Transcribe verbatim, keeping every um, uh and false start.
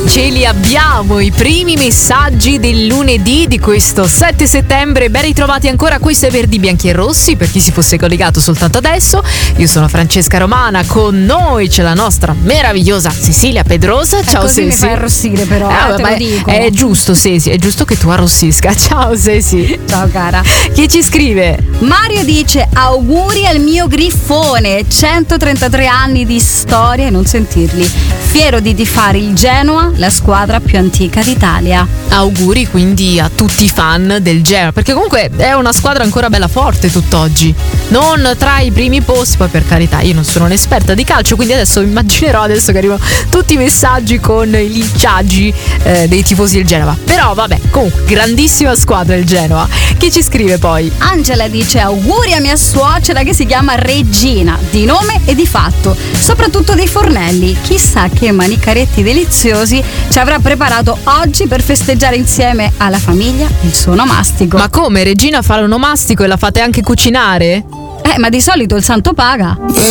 Ce li abbiamo, i primi messaggi del lunedì di questo sette settembre. Ben ritrovati ancora, questo è Verdi Bianchi e Rossi, per chi si fosse collegato soltanto adesso. Io sono Francesca Romana, con noi c'è la nostra meravigliosa Cecilia Pedrosa. Ciao, così Ceci. mi fai arrossire però, eh, eh, te ma lo dico. È giusto, Ceci, è giusto che tu arrossisca. Ciao Ceci. Ciao cara. Chi ci scrive? Mario dice: auguri al mio Griffone, centotrentatré anni di storia e non sentirli. Fiero di tifare il Genoa, la squadra più antica d'Italia. Auguri quindi a tutti i fan del Genoa, perché comunque è una squadra ancora bella forte tutt'oggi, non tra i primi posti. Poi per carità, io non sono un'esperta di calcio, quindi adesso immaginerò adesso che arrivano tutti i messaggi con i linciaggi eh, dei tifosi del Genoa. Però vabbè, comunque grandissima squadra il Genoa. Chi ci scrive poi? Angela dice: auguri a mia suocera che si chiama Regina, di nome e di fatto, soprattutto dei fornelli. Chissà che manicaretti deliziosi ci avrà preparato oggi per festeggiare insieme alla famiglia il suo onomastico. Ma come? Regina fa l'onomastico e la fate anche cucinare? Eh, ma di solito il santo paga.